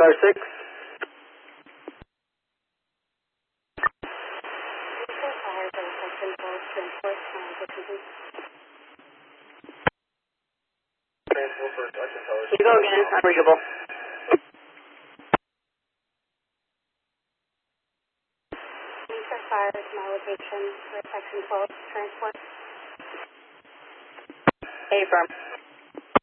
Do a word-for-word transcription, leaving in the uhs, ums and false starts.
Radar six. You go again, it's unreachable. Fire to my location for section twelve transport. A firm.